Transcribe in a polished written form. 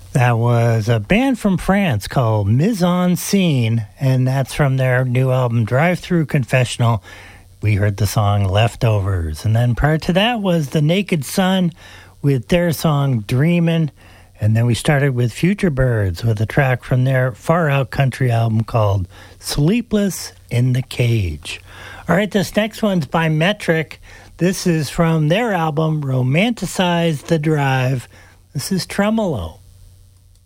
That was a band from France called Mise en Scene, and that's from their new album Drive Through Confessional. We heard the song Leftovers. And then prior to that was The Naked Sun with their song Dreamin'. And then we started with Future Birds with a track from their Far Out Country album called Sleepless in the Cage. All right, this next one's by Metric. This is from their album Romanticize the Drive. This is Tremolo.